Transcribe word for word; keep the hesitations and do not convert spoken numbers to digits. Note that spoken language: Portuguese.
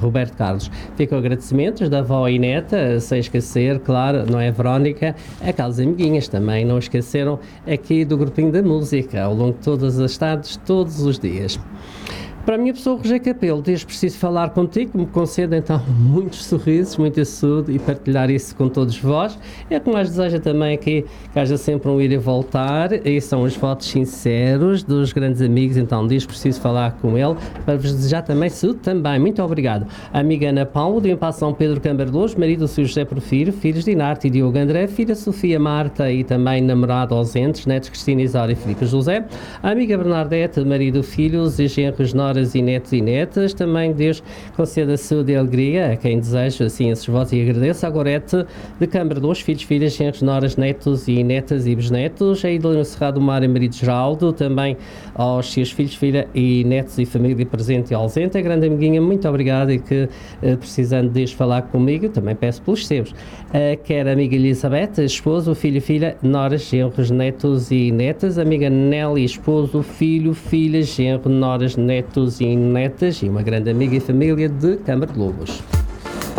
Roberto Carlos. Ficam agradecimentos da avó e neta, sem esquecer, claro, não é, Verónica, aquelas amiguinhas também não esqueceram aqui do grupinho da música, ao longo de todas as tardes, todos os dias. Para a minha pessoa, Rogério Capelo, diz preciso falar contigo, que me conceda então muitos sorrisos, muito saúde e partilhar isso com todos vós. É o que mais deseja também aqui que haja sempre um ir e voltar, e são os votos sinceros dos grandes amigos, então diz preciso falar com ele, para vos desejar também saúde também. Muito obrigado. A amiga Ana Paulo, de Empação Pedro Cambardoso, marido do seu José Porfírio, filhos de Inarte e Diogo André, filha Sofia Marta e também namorado ausentes, netos Cristina Isaura e Filipe José. A amiga Bernadette, marido, filhos e genros, noras e netos e netas, também Deus conceda saúde e alegria a quem deseja assim esses votos e agradeço. A Gorete de Câmara dois, filhos, filhas, genros, noras, netos e netas e bisnetos. A Idalina Serrado Mar e marido Geraldo, também aos seus filhos, filha e netos e família presente e ausente. A grande amiguinha, muito obrigado e que precisando de Deus falar comigo, também peço pelos seus. A quer a amiga Elizabeth, esposo, filho, filha, noras, genros, netos e netas. A amiga Nelly, esposo, filho, filha, genro, noras, netos e netas, e uma grande amiga e família de Câmara de Lobos.